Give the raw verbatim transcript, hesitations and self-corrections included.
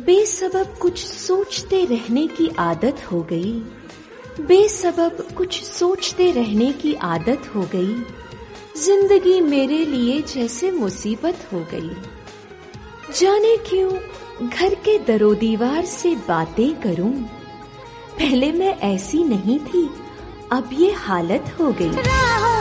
बेसबब कुछ सोचते रहने की आदत हो गई, बेसबब कुछ सोचते रहने की आदत हो गई। जिंदगी मेरे लिए जैसे मुसीबत हो गई। जाने क्यों घर के दरो दीवार से बातें करूं, पहले मैं ऐसी नहीं थी, अब ये हालत हो गई।